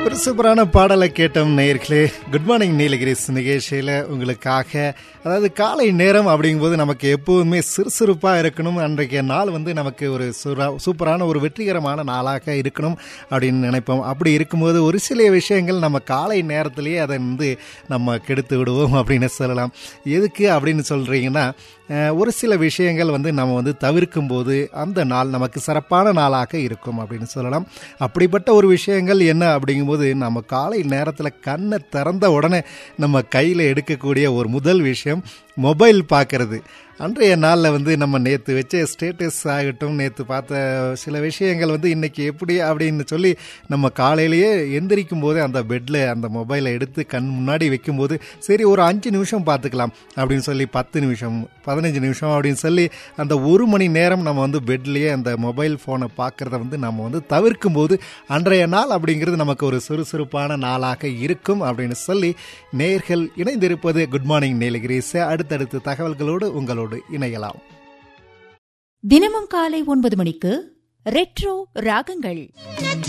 ஒரு சூப்பரான பாடலை கேட்டோம் நேயர்களே. குட் மார்னிங் நீலகிரிஸ் நிகழ்ச்சியில் உங்களுக்காக, அதாவது காலை நேரம் அப்படிங்கும்போது நமக்கு எப்போதுமே சுறுசுறுப்பாக இருக்கணும், அன்றைக்கு நாள் நமக்கு ஒரு சூப்பரான ஒரு வெற்றிகரமான நாளாக இருக்கணும் அப்படின்னு நினைப்போம். அப்படி இருக்கும்போது ஒரு சில விஷயங்கள் நம்ம காலை நேரத்திலேயே அதை நம்ம கெடுத்து விடுவோம் அப்படின்னு சொல்லலாம். எதுக்கு அப்படின்னு சொல்கிறீங்கன்னா, ஒரு சில விஷயங்கள் நம்ம தவிர்க்கும் போது அந்த நாள் நமக்கு சிறப்பான நாளாக இருக்கும் அப்படின்னு சொல்லலாம். அப்படிப்பட்ட ஒரு விஷயங்கள் என்ன அப்படிங்கும்போது, நம்ம காலை நேரத்தில் கண்ணை திறந்த உடனே நம்ம கையில் எடுக்கக்கூடிய ஒரு முதல் விஷயம் மொபைல் பார்க்கறது. அன்றைய நாளில் நம்ம நேற்று வச்ச ஸ்டேட்டஸ் ஆகட்டும், நேற்று பார்த்த சில விஷயங்கள் இன்றைக்கி எப்படி அப்படின்னு சொல்லி நம்ம காலையிலேயே எந்திரிக்கும் போது அந்த பெட்டில் அந்த மொபைலை எடுத்து கண் முன்னாடி வைக்கும்போது, சரி ஒரு 5 நிமிஷம் பார்த்துக்கலாம் அப்படின்னு சொல்லி 10 நிமிஷம் 15 நிமிஷம் அப்படின்னு சொல்லி அந்த 1 மணி நேரம் நம்ம பெட்லேயே அந்த மொபைல் ஃபோனை பார்க்குறத நம்ம தவிர்க்கும் போது அன்றைய நாள் அப்படிங்கிறது நமக்கு ஒரு சுறுசுறுப்பான நாளாக இருக்கும் அப்படின்னு சொல்லி நேயர்கள் இணைந்திருப்பது குட் மார்னிங் நீலகிரிஸ். அடுத்தடுத்த தகவல்களோடு உங்களோடு இணையலாம். தினமும் காலை 9 மணிக்கு ரெட்ரோ ராகங்கள்.